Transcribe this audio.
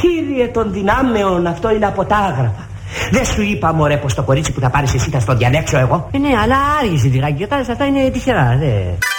Κύριε των δυνάμεων, αυτό είναι από τα άγραφα. Δεν σου είπα, μωρέ, πως το κορίτσι που θα πάρεις εσύ θα στο διαλέξω εγώ? Ναι, αλλά άργησε λιγάκι. Αυτά είναι τυχερά, δε.